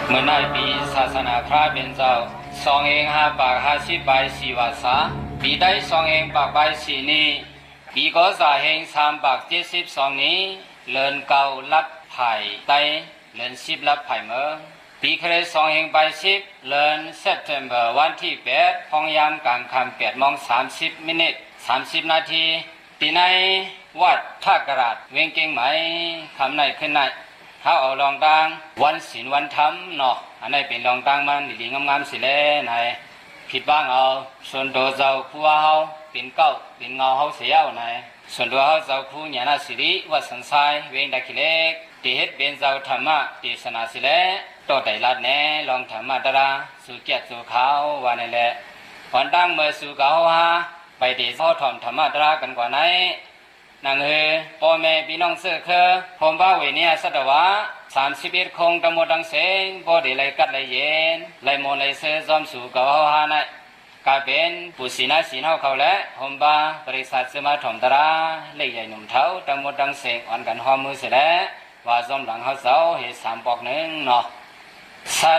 เมื่อในปีศาสนาพระเป็นเจ้า250 บาย4วาษาปีได้200 บาย4นี้ปีก็จะแห่ง372นี้เลินเก่าลับไผ่ไตเลิน10ลับไผ่เมืองปีเคย200 บาย10เลินเซปเทมเบอร์วันที่8ห้องยามกลางค่ำ8:30 น30 นาทีปีในวัดท่ากระดเวงเก่งไหมคำไหนขึ้นไหนเขาเอาลองดังวันศีลวันธรรมเนาะอันไหนเป็นลองดังมันดีๆงามๆสิแลไหนผิดบ้างเอาส่วนตัวเจ้าผู้ว่าเขาเป็นเก้าเป็นเงาเขาเสียเอาไหนส่วนตัวเขาเจ้าผู้ญาณสิริวัดสันทรายเวงตะคิเล็กที่เฮ็ดเป็นเจ้าธรรมะที่ศาสนาสิแลต่อไตรลัดแน่ลองธรรมะตระสู่เกียรติสู่เขาว่านั่นแหละวันตั้งเมื่อสู่เขาฮะไปที่เขาถ่อมธรรมะตระกันกว่าไหนนังเฮพ่อแม่พี่น้องเสือคือผมว่าเวเนียสัตวะ31คงตะมดังเสงบ่ได้ไล่กัดไล่เย็นไล่โมไล่เสือจอมสู่เขาหาไหนกาเป็นผู้ศีนาศีนเฮาเขาและผมว่าบริษัทสมาถมตระเล็กใหญ่หนุ่มเฒ่าตะมดังเสงอ่อนกันหอมมือเสร็จแล้วว่าจอมหลังเฮาเจ้าเฮ็ด3 ปอก 1เนาะสั